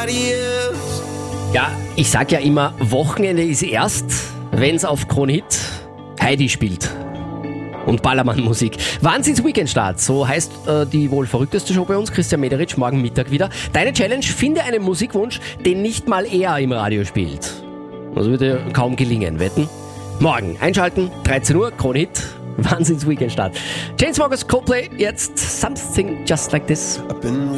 nobody else. Ja, ich sag ja immer, Wochenende ist erst, wenn's auf Kronhit Heidi spielt. Und Ballermann-Musik. Wahnsinns-Weekend-Start, so heißt die wohl verrückteste Show bei uns. Christian Mederitsch, morgen Mittag wieder. Deine Challenge, finde einen Musikwunsch, den nicht mal er im Radio spielt. Das würde kaum gelingen, wetten? Morgen einschalten, 13 Uhr, Kronhit, Wahnsinns-Weekend-Start. Chainsmokers, Coldplay, jetzt Something Just Like This.